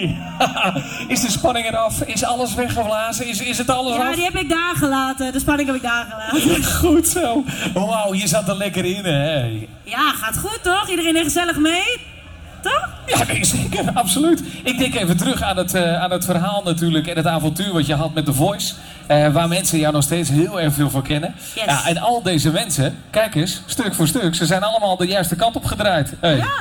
Jenny! Is de spanning eraf? Is alles weggeblazen? Is het alles af? Ja, die heb ik daar gelaten. De spanning heb ik daar gelaten. Goed zo. Wauw, je zat er lekker in, hè? Ja, gaat goed toch? Iedereen er gezellig mee? Toch? Ja, nee, zeker. Absoluut. Ik denk even terug aan het verhaal natuurlijk en het avontuur wat je had met The Voice. Waar mensen jou nog steeds heel erg veel van kennen. Yes. Ja, en al deze mensen, kijk eens, stuk voor stuk, ze zijn allemaal de juiste kant op gedraaid. Hey. Ja.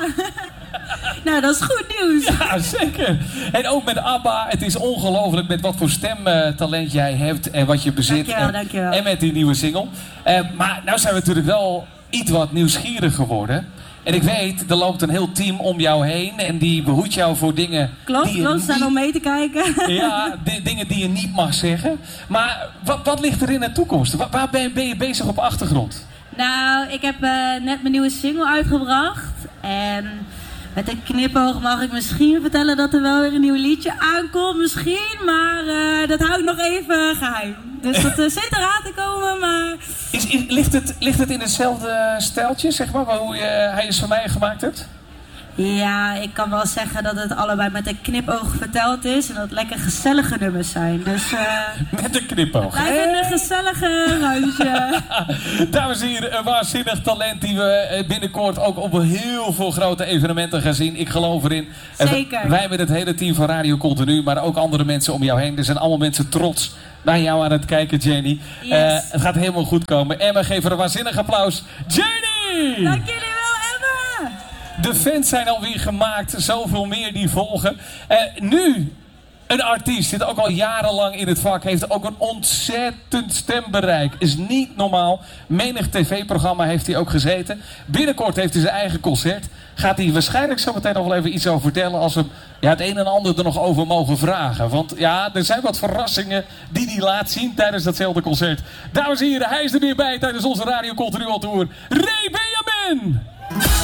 Nou, dat is goed nieuws. Ja, zeker. En ook met ABBA. Het is ongelooflijk met wat voor stemtalent jij hebt en wat je bezit. Dankjewel. En met die nieuwe single. Maar nou zijn we natuurlijk wel iets wat nieuwsgierig geworden. En ik weet, er loopt een heel team om jou heen en die behoedt jou voor dingen... Klopt, die staan om mee te kijken. Ja, dingen die je niet mag zeggen. Maar wat ligt er in de toekomst? Waar ben je bezig op achtergrond? Nou, ik heb net mijn nieuwe single uitgebracht. En met een knipoog mag ik misschien vertellen dat er wel weer een nieuw liedje aankomt. Misschien, maar dat hou ik nog even geheim. Dus dat zit eraan te komen, maar... Ligt het in hetzelfde stijltje, zeg maar, hoe hij is van mij gemaakt hebt? Ja, ik kan wel zeggen dat het allebei met een knipoog verteld is. En dat het lekker gezellige nummers zijn. Dus, met een knipoog. Blijf in een gezellige ruimte. Dames en heren, een waanzinnig talent die we binnenkort ook op heel veel grote evenementen gaan zien. Ik geloof erin. Zeker. Wij met het hele team van Radio Continu, maar ook andere mensen om jou heen. Er zijn allemaal mensen trots naar jou aan het kijken, Jenny. Yes. Het gaat helemaal goed komen. En we geven een waanzinnig applaus. Jenny! Dank jullie wel, Emma! De fans zijn alweer gemaakt. Zoveel meer die volgen. Nu, een artiest zit ook al jarenlang in het vak. Heeft ook een ontzettend stembereik. Is niet normaal. Menig tv-programma heeft hij ook gezeten. Binnenkort heeft hij zijn eigen concert. Gaat hij waarschijnlijk zo meteen nog wel even iets over vertellen. Als we het een en ander er nog over mogen vragen. Want ja, er zijn wat verrassingen die hij laat zien tijdens datzelfde concert. Dames en heren, hij is er weer bij tijdens onze Radio Continu Tour. Ray Benjamin!